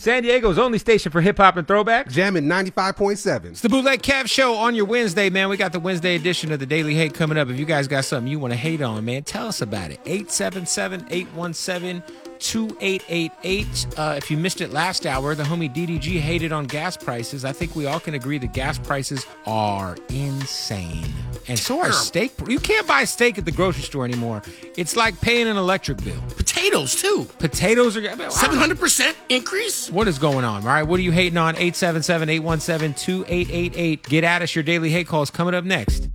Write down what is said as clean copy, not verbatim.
San Diego's only station for hip-hop and throwbacks. Jamming 95.7. It's the Bootleg Kev Show on your Wednesday, man. We got the Wednesday edition of the Daily Hate coming up. If you guys got something you want to hate on, man, tell us about it. 877-817-2888. If you missed it last hour, the homie DDG hated on gas prices. I think we all can agree that gas prices are insane. And so are steak. You can't buy steak at the grocery store anymore. It's like paying an electric bill. Potatoes, too. Potatoes are... 700% increase? What is going on? All right, what are you hating on? 877-817-2888. Get at us. Your Daily Hate Call is coming up next.